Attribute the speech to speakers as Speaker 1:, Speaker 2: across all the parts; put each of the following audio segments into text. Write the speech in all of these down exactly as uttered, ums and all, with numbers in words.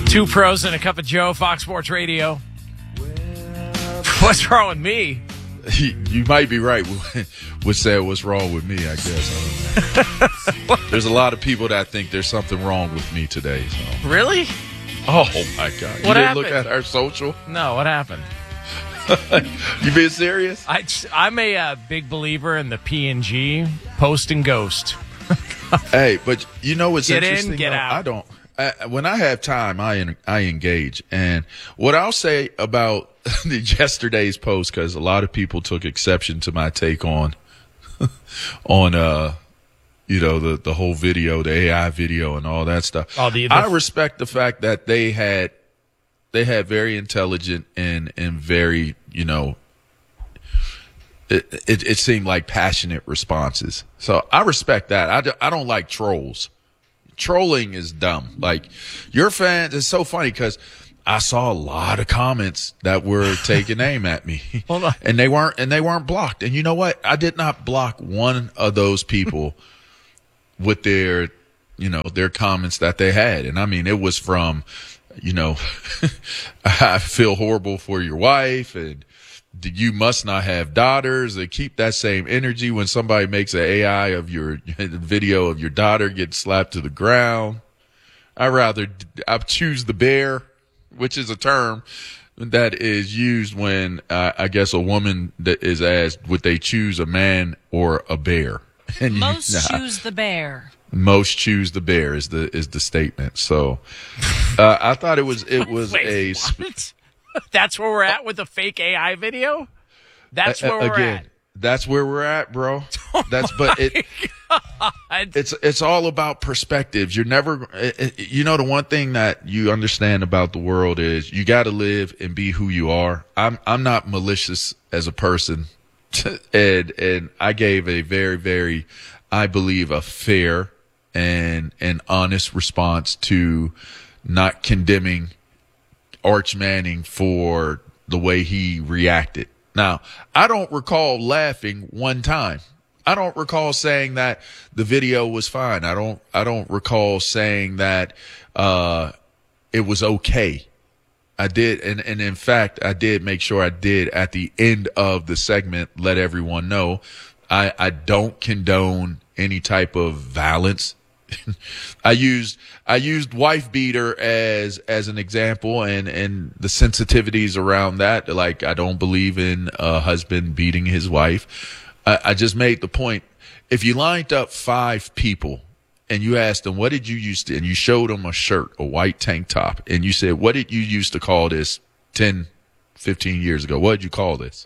Speaker 1: Two pros and a cup of Joe, Fox Sports Radio. What's wrong with me?
Speaker 2: You might be right with saying what's wrong with me, I guess. I don't know. There's a lot of people that think there's something wrong with me today. So.
Speaker 1: Really?
Speaker 2: Oh, my God. You
Speaker 1: What
Speaker 2: didn't
Speaker 1: happened?
Speaker 2: look at our social?
Speaker 1: No, what happened?
Speaker 2: You being serious?
Speaker 1: I, I'm a uh, big believer in the P and G, post and ghost.
Speaker 2: Hey, but you know what's
Speaker 1: Get in,
Speaker 2: interesting?
Speaker 1: get
Speaker 2: though?
Speaker 1: out.
Speaker 2: I don't. I, when I have time, I en- I engage. And what I'll say about the yesterday's post, because a lot of people took exception to my take on on uh you know the the whole video, the A I video, and all that stuff.
Speaker 1: Oh, the, the
Speaker 2: I respect the fact that they had they had very intelligent and and very you know. It, it it seemed like passionate responses. So I respect that. I, do, I don't like trolls. Trolling is dumb. Like, your fans, it's so funny because I saw a lot of comments that were taking aim at me.
Speaker 1: Hold on.
Speaker 2: And they weren't and they weren't blocked. And you know what? I did not block one of those people with their, you know, their comments that they had. And I mean, it was from, you know, I feel horrible for your wife, and you must not have daughters. They keep that same energy when somebody makes an A I of your video of your daughter getting slapped to the ground. I rather I choose the bear, which is a term that is used when uh, I guess a woman that is asked would they choose a man or a bear. And you,
Speaker 3: Most
Speaker 2: nah,
Speaker 3: choose the bear.
Speaker 2: Most choose the bear is the is the statement. So uh, I thought it was it was
Speaker 1: Wait,
Speaker 2: a.
Speaker 1: what? That's where we're at with the fake A I video? That's where we're
Speaker 2: Again,
Speaker 1: at.
Speaker 2: That's where we're at, bro. That's but it it's it's all about perspectives. You're never it, it- you know the one thing that you understand about the world is you got to live and be who you are. I'm I'm not malicious as a person. and and I gave a very very I believe a fair and an honest response to not condemning Arch Manning for the way he reacted. Now, I don't recall laughing one time. I don't recall saying that the video was fine. I don't, I don't recall saying that, uh, it was okay. I did. And, and in fact, I did make sure I did at the end of the segment, let everyone know I, I don't condone any type of violence. I used I used wife beater as as an example, and and the sensitivities around that. Like, I don't believe in a husband beating his wife. I, I just made the point: if you lined up five people and you asked them, "What did you used to?" and you showed them a shirt, a white tank top, and you said, "What did you used to call this ten, fifteen years ago? What did you call this?"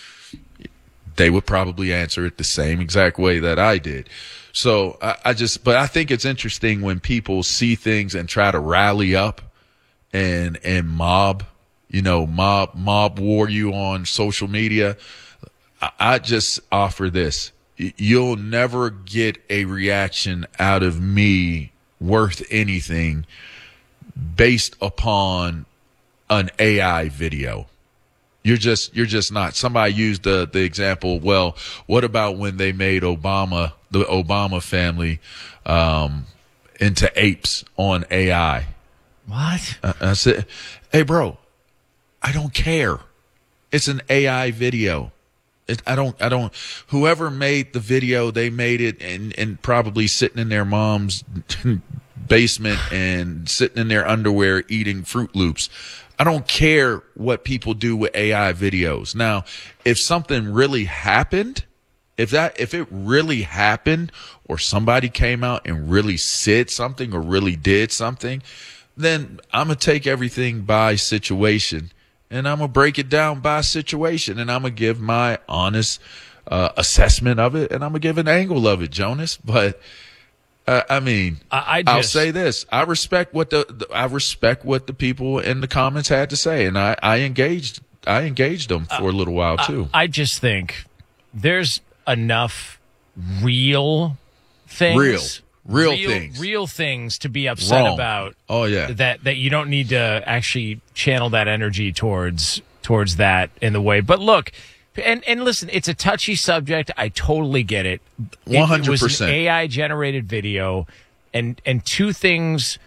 Speaker 2: They would probably answer it the same exact way that I did. So I, I just, but I think it's interesting when people see things and try to rally up and, and mob, you know, mob, mob war you on social media. I, I just offer this. You'll never get a reaction out of me worth anything based upon an A I video. You're just, you're just not. Somebody used the, the example, well, what about when they made Obama, the Obama family, um, into apes on A I?
Speaker 1: What?
Speaker 2: I, I said, hey, bro, I don't care. It's an A I video. It, I don't, I don't, whoever made the video, they made it and, and probably sitting in their mom's basement and sitting in their underwear eating Fruit Loops. I don't care what people do with A I videos. Now, if something really happened, if that, if it really happened, or somebody came out and really said something or really did something, then I'm going to take everything by situation and I'm going to break it down by situation, and I'm going to give my honest uh, assessment of it, and I'm going to give an angle of it, Jonas. But Uh, I mean,
Speaker 1: I, I just,
Speaker 2: I'll say this: I respect what the, the I respect what the people in the comments had to say, and I, I engaged I engaged them for uh, a little while too.
Speaker 1: I, I just think there's enough real things,
Speaker 2: real, real,
Speaker 1: real
Speaker 2: things,
Speaker 1: real things to be upset
Speaker 2: Wrong.
Speaker 1: about.
Speaker 2: Oh yeah,
Speaker 1: that that you don't need to actually channel that energy towards towards that in the way. But look. And and listen, it's a touchy subject. I totally get it.
Speaker 2: One hundred
Speaker 1: It was
Speaker 2: percent
Speaker 1: an A I generated video, and and two things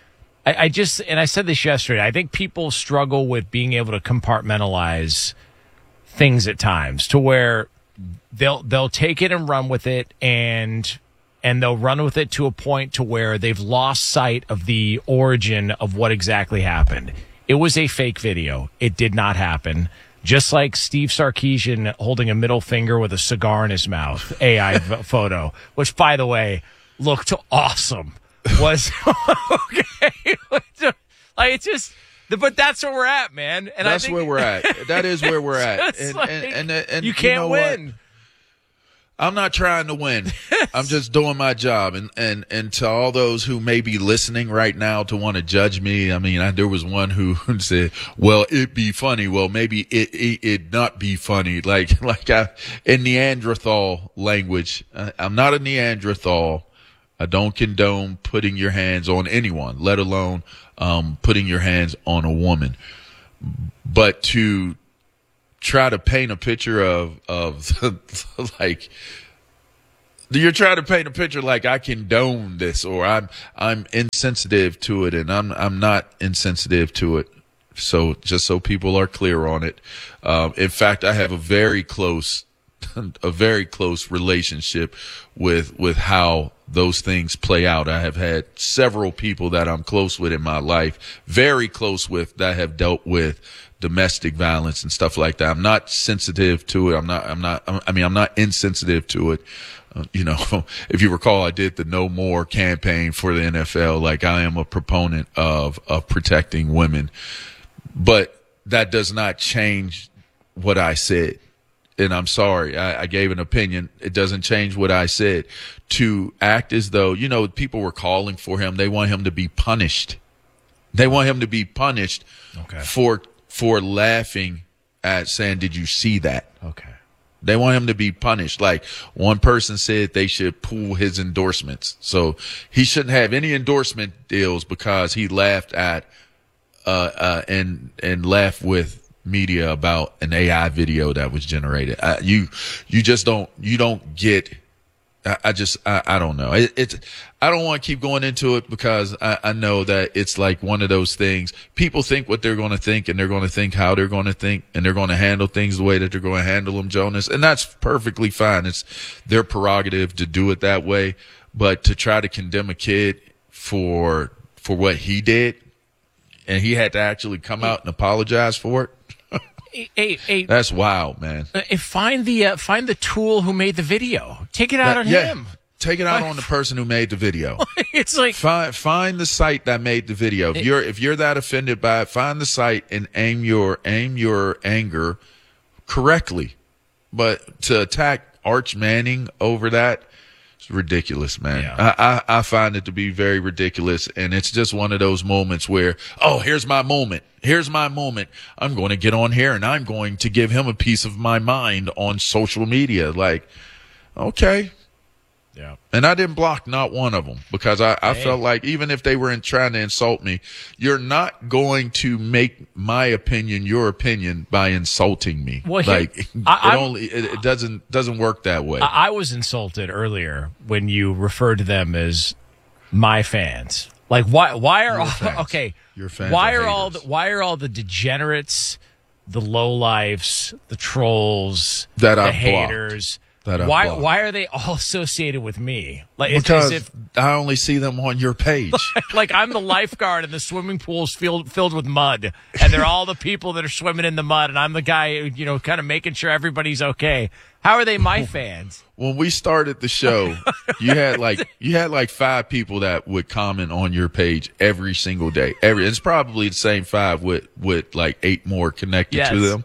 Speaker 1: I, I just, and I said this yesterday, I think people struggle with being able to compartmentalize things at times to where they'll they'll take it and run with it, and and they'll run with it to a point to where they've lost sight of the origin of what exactly happened. It was a fake video. It did not happen. Just like Steve Sarkisian holding a middle finger with a cigar in his mouth, A I photo, which, by the way, looked awesome. Was okay. Like, it's just, but that's where we're at, man. And
Speaker 2: that's
Speaker 1: I think,
Speaker 2: where we're at. That is where we're at. And,
Speaker 1: like,
Speaker 2: and, and, and
Speaker 1: you can't
Speaker 2: you know
Speaker 1: win.
Speaker 2: What? I'm not trying to win. I'm just doing my job. And, and, and to all those who may be listening right now to want to judge me, I mean, I, there was one who said, well, it be funny. Well, maybe it, it, it not be funny. Like, like I, in Neanderthal language, I, I'm not a Neanderthal. I don't condone putting your hands on anyone, let alone, um, putting your hands on a woman. But to try to paint a picture of, of like, you're trying to paint a picture like I condone this, or I'm, I'm insensitive to it, and I'm, I'm not insensitive to it. So just so people are clear on it. Um, in fact, I have a very close, a very close relationship with, with how those things play out. I have had several people that I'm close with in my life, very close with, that have dealt with domestic violence and stuff like that. I'm not sensitive to it. I'm not, I'm not, I mean, I'm not insensitive to it. Uh, you know, if you recall, I did the No More campaign for the N F L. Like, I am a proponent of, of protecting women, but that does not change what I said. And I'm sorry, I, I gave an opinion. It doesn't change what I said. To act as though, you know, people were calling for him. They want him to be punished. They want him to be punished
Speaker 1: okay.
Speaker 2: for for laughing at saying, did you see that?
Speaker 1: Okay.
Speaker 2: They want him to be punished. Like, one person said they should pull his endorsements. So he shouldn't have any endorsement deals because he laughed at uh, uh, and and laughed with media about an A I video that was generated. Uh, you you just don't you don't get. I, I just I, I don't know. It, it's I don't want to keep going into it because I, I know that it's like one of those things. People think what they're going to think, and they're going to think how they're going to think, and they're going to handle things the way that they're going to handle them, Jonas. And that's perfectly fine. It's their prerogative to do it that way. But to try to condemn a kid for for what he did, and he had to actually come out and apologize for it.
Speaker 1: Hey, hey,
Speaker 2: that's wild, man.
Speaker 1: Uh, find the uh, find the tool who made the video. Take it out
Speaker 2: that,
Speaker 1: on
Speaker 2: yeah,
Speaker 1: him.
Speaker 2: Take it out on the person who made the video.
Speaker 1: It's like
Speaker 2: find find the site that made the video. If
Speaker 1: it,
Speaker 2: you're if you're that offended by it, find the site and aim your aim your anger correctly. But to attack Arch Manning over that, it's ridiculous, man.
Speaker 1: Yeah.
Speaker 2: I, I I find it to be very ridiculous, and it's just one of those moments where, oh, here's my moment. Here's my moment. I'm going to get on here and I'm going to give him a piece of my mind on social media. Like, okay.
Speaker 1: Yeah.
Speaker 2: And I didn't block not one of them because I, I
Speaker 1: hey.
Speaker 2: felt like even if they were in, trying to insult me, you're not going to make my opinion your opinion by insulting me.
Speaker 1: Well,
Speaker 2: like
Speaker 1: here,
Speaker 2: it
Speaker 1: I,
Speaker 2: only it, it doesn't doesn't work that way.
Speaker 1: I, I was insulted earlier when you referred to them as my fans. Like, why? Why are all, okay?
Speaker 2: Your fans
Speaker 1: why
Speaker 2: are
Speaker 1: are all the, why are all the degenerates, the lowlifes, the trolls,
Speaker 2: that
Speaker 1: the
Speaker 2: I've
Speaker 1: haters?
Speaker 2: That I've
Speaker 1: why
Speaker 2: blocked.
Speaker 1: why are they all associated with me? Like, it's
Speaker 2: because
Speaker 1: as if
Speaker 2: I only see them on your page.
Speaker 1: like I'm the lifeguard and the swimming pool's filled filled with mud, and they're all the people that are swimming in the mud, and I'm the guy, you know, kind of making sure everybody's okay. How are they my fans?
Speaker 2: When we started the show, you had like you had like five people that would comment on your page every single day. Every it's probably the same five with with like eight more connected
Speaker 1: yes.
Speaker 2: to them.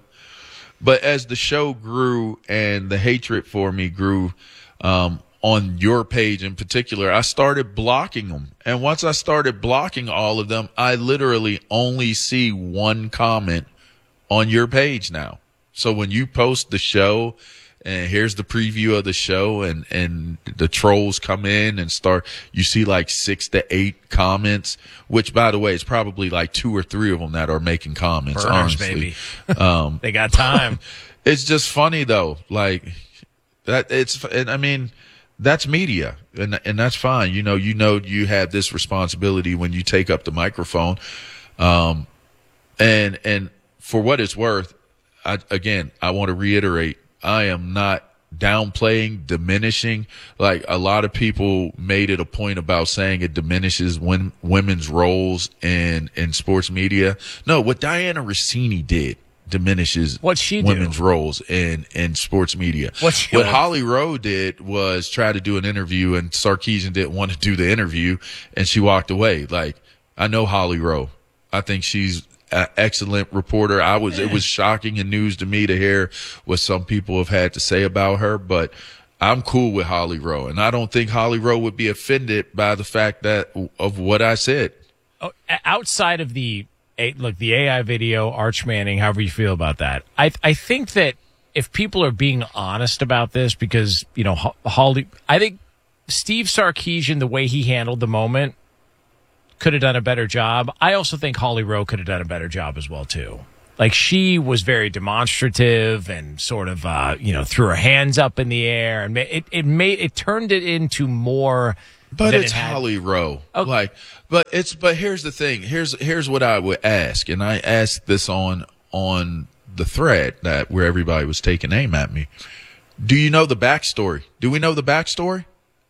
Speaker 2: But as the show grew and the hatred for me grew, um, on your page in particular, I started blocking them. And once I started blocking all of them, I literally only see one comment on your page now. So when you post the show and here's the preview of the show and, and the trolls come in and start, you see like six to eight comments, which by the way, is probably like two or three of them that are making comments.
Speaker 1: Burners,
Speaker 2: honestly.
Speaker 1: baby.
Speaker 2: Um,
Speaker 1: they got time.
Speaker 2: It's just funny though. Like that it's, and I mean, that's media, and and that's fine. You know, you know, you have this responsibility when you take up the microphone. Um, and and for what it's worth, I, again, I want to reiterate, I am not downplaying, diminishing. Like a lot of people made it a point about saying it diminishes when women's roles in in sports media. No, what Diana Rossini did diminishes
Speaker 1: what she
Speaker 2: women's
Speaker 1: do?
Speaker 2: roles in in sports media.
Speaker 1: What, she,
Speaker 2: what Holly Rowe did was try to do an interview, and Sarkeesian didn't want to do the interview, and she walked away. Like, I know Holly Rowe. I think she's an excellent reporter. I was, it was shocking and news to me to hear what some people have had to say about her, but I'm cool with Holly Rowe, and I don't think Holly Rowe would be offended by the fact that of what I said.
Speaker 1: Oh, outside of the look, the A I video, Arch Manning, however you feel about that, I I think that if people are being honest about this, because you know Holly, I think Steve Sarkisian, the way he handled the moment, could have done a better job. I also think Holly Rowe could have done a better job as well too. Like, she was very demonstrative and sort of, uh, you know, threw her hands up in the air, and it it made it turned it into more.
Speaker 2: But
Speaker 1: than
Speaker 2: it's
Speaker 1: it had.
Speaker 2: Holly Rowe.
Speaker 1: Okay.
Speaker 2: Like, but it's but here's the thing. Here's here's what I would ask, and I asked this on on the thread that where everybody was taking aim at me. Do you know the backstory? Do we know the backstory?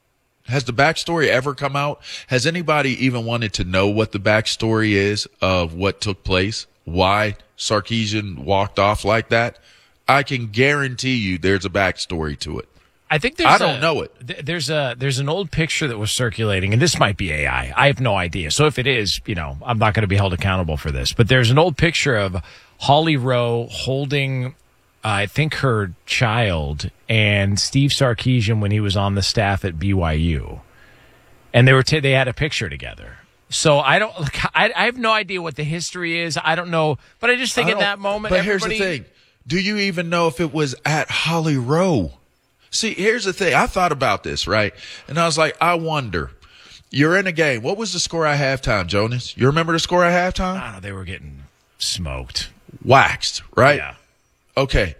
Speaker 2: Has the backstory ever come out? Has anybody even wanted to know what the backstory is of what took place? Why Sarkisian walked off like that? I can guarantee you there's a backstory to it.
Speaker 1: I think there's
Speaker 2: I don't
Speaker 1: a,
Speaker 2: know it.
Speaker 1: Th- there's a there's an old picture that was circulating, and this might be A I. I have no idea. So if it is, you know, I'm not going to be held accountable for this. But there's an old picture of Holly Rowe holding, uh, I think, her child, and Steve Sarkisian when he was on the staff at B Y U, and they were t- they had a picture together. So I don't, I, I have no idea what the history is. I don't know, but I just think
Speaker 2: I
Speaker 1: in that moment.
Speaker 2: But here's the thing: do you even know if it was at Holly Rowe? See, here's the thing. I thought about this, right? And I was like, I wonder. You're in a game. What was the score at halftime, Jonas? You remember the score at halftime?
Speaker 1: I don't know. They were getting smoked.
Speaker 2: Waxed, right?
Speaker 1: Yeah.
Speaker 2: Okay.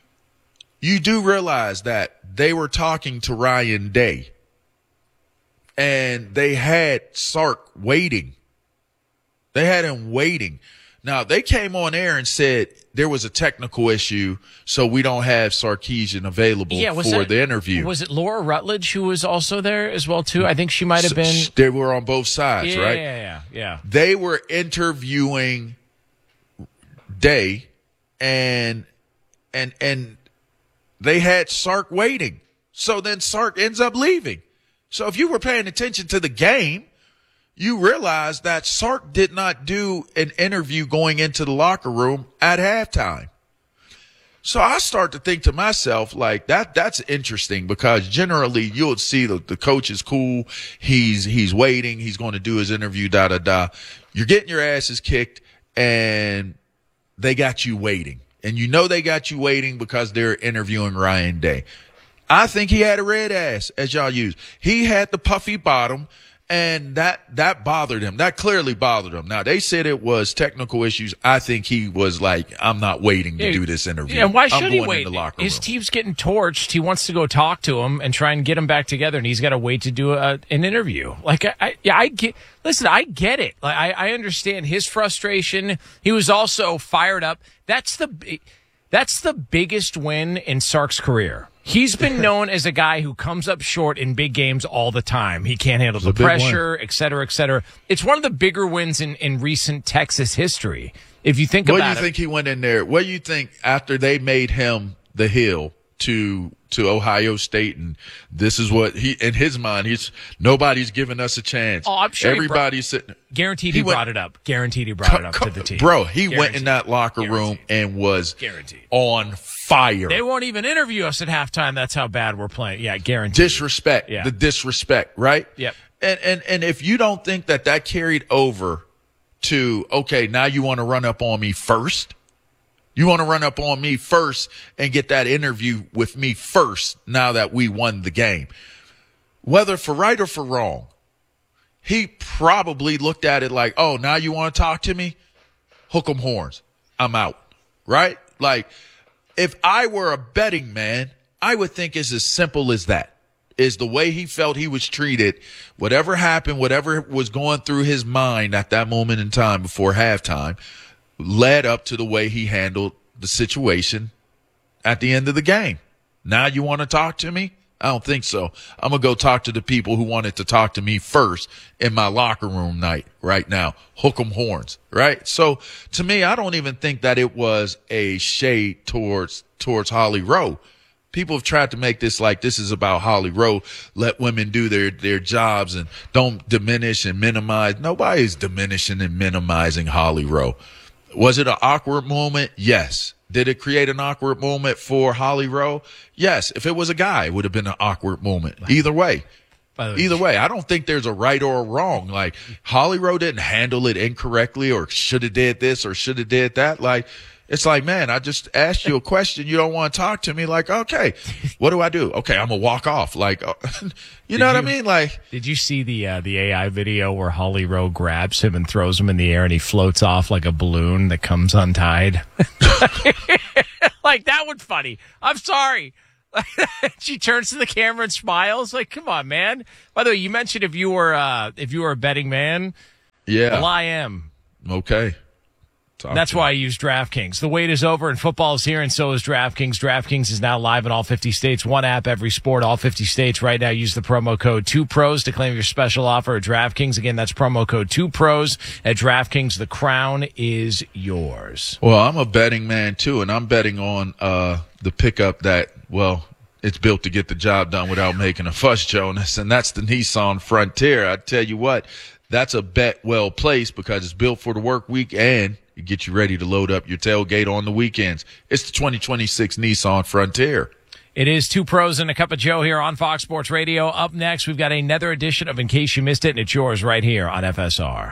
Speaker 2: You do realize that they were talking to Ryan Day, and they had Sark waiting. They had him waiting. Now, they came on air and said there was a technical issue, so we don't have Sarkisian available
Speaker 1: yeah,
Speaker 2: for
Speaker 1: that,
Speaker 2: the interview.
Speaker 1: Was it Laura Rutledge who was also there as well, too? I think she might have been.
Speaker 2: So, they were on both sides,
Speaker 1: yeah,
Speaker 2: right?
Speaker 1: Yeah, yeah, yeah.
Speaker 2: They were interviewing Day, and and and they had Sark waiting. So then Sark ends up leaving. So if you were paying attention to the game, you realize that Sark did not do an interview going into the locker room at halftime. So I start to think to myself, like, that that's interesting, because generally you'll see the, the coach is cool. He's, he's waiting. He's going to do his interview, da, da, da. You're getting your asses kicked, and they got you waiting. And you know they got you waiting because they're interviewing Ryan Day. I think he had a red ass, as y'all use. He had the puffy bottom. And that, that bothered him. That clearly bothered him. Now, they said it was technical issues. I think he was like, I'm not waiting to yeah, do this interview.
Speaker 1: Yeah, why should
Speaker 2: I'm
Speaker 1: he
Speaker 2: going
Speaker 1: wait?
Speaker 2: In the locker
Speaker 1: His
Speaker 2: room.
Speaker 1: team's getting torched. He wants to go talk to him and try and get him back together, and he's got to wait to do a, an interview. Like, I, I, yeah, I get, listen, I get it. Like, I, I understand his frustration. He was also fired up. That's the, that's the biggest win in Sark's career. He's been known as a guy who comes up short in big games all the time. He can't handle the pressure, et cetera, et cetera. It's one of the bigger wins in, in recent Texas history. If you think
Speaker 2: what
Speaker 1: about it.
Speaker 2: What do you think he went in there? What do you think after they made him the heel to to Ohio State, and this is what he, in his mind, he's nobody's giving us a chance.
Speaker 1: Oh, I'm sure
Speaker 2: everybody's sitting.
Speaker 1: Guaranteed he, he went, brought it up. Guaranteed he brought it up to the team.
Speaker 2: Bro, he
Speaker 1: Guaranteed.
Speaker 2: went in that locker room
Speaker 1: Guaranteed.
Speaker 2: and was
Speaker 1: Guaranteed.
Speaker 2: on fire.
Speaker 1: They won't even interview us at halftime. That's how bad we're playing. Yeah, guaranteed.
Speaker 2: Disrespect.
Speaker 1: Yeah.
Speaker 2: The disrespect, right?
Speaker 1: Yep.
Speaker 2: And, and, and if you don't think that that carried over to, okay, now you want to run up on me first? You want to run up on me first and get that interview with me first now that we won the game. Whether for right or for wrong, he probably looked at it like, oh, now you want to talk to me? Hook 'em horns. I'm out. Right? Like, if I were a betting man, I would think it's as simple as that. is the way he felt he was treated. Whatever happened, whatever was going through his mind at that moment in time before halftime led up to the way he handled the situation at the end of the game. Now you want to talk to me? I don't think so. I'm going to go talk to the people who wanted to talk to me first in my locker room night right now. Hook 'em horns, right? So to me, I don't even think that it was a shade towards, towards Holly Rowe. People have tried to make this like this is about Holly Rowe. Let women do their, their jobs and don't diminish and minimize. Nobody's diminishing and minimizing Holly Rowe. Was it an awkward moment? Yes. Did it create an awkward moment for Holly Rowe? Yes. If it was a guy, it would have been an awkward moment. Either way. Way. Either way. I don't think there's a right or a wrong. Like, Holly Rowe didn't handle it incorrectly or should have did this or should have did that. Like, it's like, man, I just asked you a question. You don't want to talk to me. Like, okay, what do I do? Okay, I'm going to walk off. Like, uh, you know what you, I mean? Like,
Speaker 1: did you see the uh, the A I video where Holly Rowe grabs him and throws him in the air and he floats off like a balloon that comes untied? Like, that was funny. I'm sorry. She turns to the camera and smiles. Like, come on, man. By the way, you mentioned if you were uh, if you were a betting man.
Speaker 2: Yeah.
Speaker 1: Well, I am.
Speaker 2: Okay.
Speaker 1: That's why I use DraftKings. The wait is over and football is here, and so is DraftKings. DraftKings is now live in all fifty states. One app, every sport, all fifty states. Right now, use the promo code two pros to claim your special offer at DraftKings. Again, that's promo code two pros at DraftKings. The crown is yours.
Speaker 2: Well, I'm a betting man, too, and I'm betting on uh, the pickup that, well, it's built to get the job done without making a fuss, Jonas, and that's the Nissan Frontier. I tell you what, that's a bet well placed because it's built for the work week and it gets you ready to load up your tailgate on the weekends. It's the twenty twenty-six Nissan Frontier.
Speaker 1: It is Two Pros and a Cup of Joe here on Fox Sports Radio. Up next, we've got another edition of In Case You Missed It, and it's yours right here on F S R.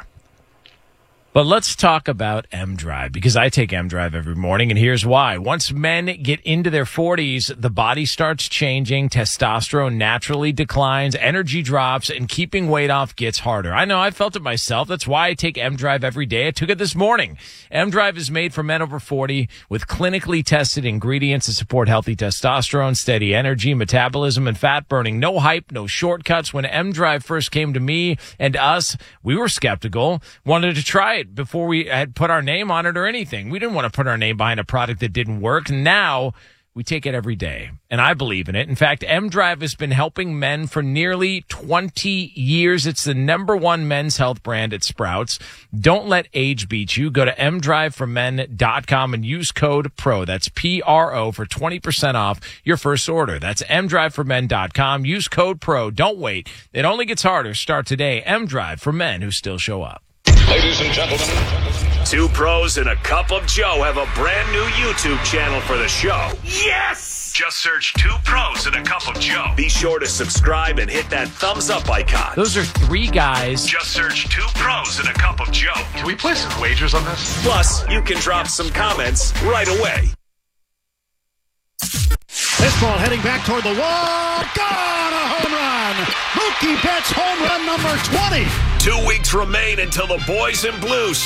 Speaker 1: But let's talk about M-Drive, because I take M-Drive every morning, and here's why. Once men get into their forties, the body starts changing, testosterone naturally declines, energy drops, and keeping weight off gets harder. I know, I felt it myself. That's why I take M-Drive every day. I took it this morning. M-Drive is made for men over forty with clinically tested ingredients to support healthy testosterone, steady energy, metabolism, and fat burning. No hype, no shortcuts. When M-Drive first came to me and us, we were skeptical, wanted to try it before we had put our name on it or anything. We didn't want to put our name behind a product that didn't work. Now we take it every day, and I believe in it. In fact, M-Drive has been helping men for nearly twenty years. It's the number one men's health brand at Sprouts. Don't let age beat you. Go to m drive for men dot com and use code PRO. That's P R O for twenty percent off your first order. That's m drive for men dot com. Use code PRO. Don't wait. It only gets harder. Start today. M-Drive for men who still show up.
Speaker 3: Ladies and gentlemen, Two Pros and a Cup of Joe have a brand new YouTube channel for the show. Yes! Just search Two Pros and a Cup of Joe. Be sure to subscribe and hit that thumbs up icon.
Speaker 1: Those are three guys.
Speaker 3: Just search Two Pros and a Cup of Joe.
Speaker 4: Can we play some wagers on this?
Speaker 3: Plus, you can drop some comments right away.
Speaker 5: This ball heading back toward the wall. Gone! A home run! Mookie Betts home run number twenty.
Speaker 3: Two weeks remain until the boys in blue